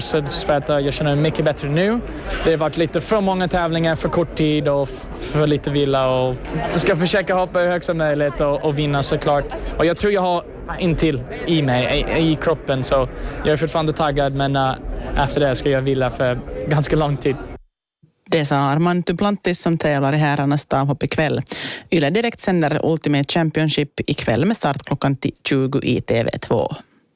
tips för att jag känner mig mycket bättre nu. Det har varit lite för många tävlingar för kort tid och för lite vila och ska försöka hoppa hur högt som möjligt och vinna såklart. Och jag tror jag har intill i mig, i kroppen, så jag är fortfarande taggad, men efter det ska jag vila för ganska lång tid. Det sa Armand Duplantis som tävlar i herrarnas stavhopp ikväll. Yle Direkt sänder Ultimate Championship ikväll med start klockan 20 i TV2.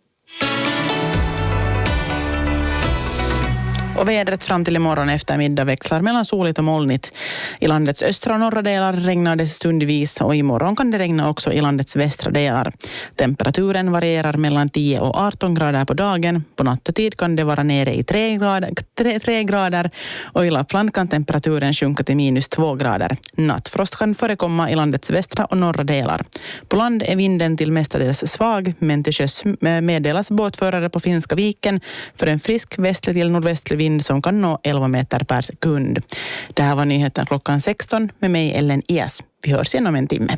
Och vädret fram till imorgon eftermiddag växlar mellan soligt och molnigt. I landets östra och norra delar regnar det stundvis och imorgon kan det regna också i landets västra delar. Temperaturen varierar mellan 10 och 18 grader på dagen. På nattetid kan det vara nere i 3 grader och i Lappland kan temperaturen sjunka till -2 grader. Nattfrost kan förekomma i landets västra och norra delar. På land är vinden till mestadels svag, men till sjöss meddelas båtförare på Finska viken för en frisk västlig till nordvästlig vind som kan nå 11 meter per sekund. Det här var nyheten klockan 16 med mig Ellen Ias. Vi hörs inom en timme.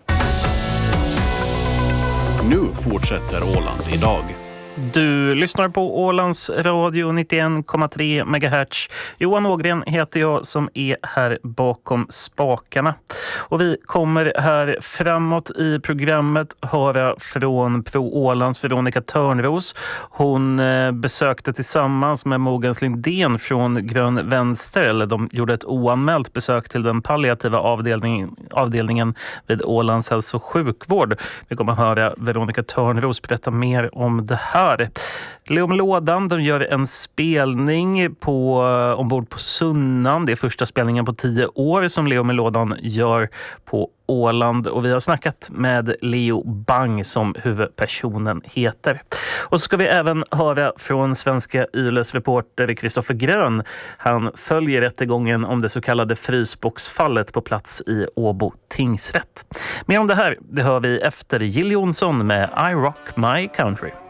Nu fortsätter Åland idag. Du lyssnar på Ålands radio 91,3 MHz. Johan Ågren heter jag som är här bakom spakarna. Och vi kommer här framåt i programmet höra från Pro Ålands Veronica Törnros. Hon besökte tillsammans med Mogens Lindén från Grön Vänster, eller de gjorde ett oanmält besök till den palliativa avdelningen vid Ålands hälso- och sjukvård. Vi kommer höra Veronica Törnros berätta mer om det här. Leo med lådan, de gör en spelning ombord på Sunnan. Det är första spelningen på 10 år som Leo med lådan gör på Åland. Och vi har snackat med Leo Bang som huvudpersonen heter. Och så ska vi även höra från svenska Yles reporter Kristoffer Grön. Han följer rättegången om det så kallade frysboxfallet på plats i Åbo tingsrätt. Mer om det här, det hör vi efter Jill Johnson med I Rock My Country.